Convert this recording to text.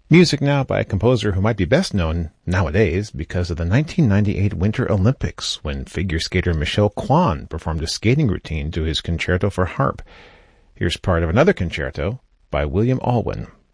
Music now by a composer who might be best known nowadays because of the 1998 Winter Olympics, when figure skater Michel Kwan performed a skating routine to his concerto for harp. Here's part of another concerto by William Alwyn.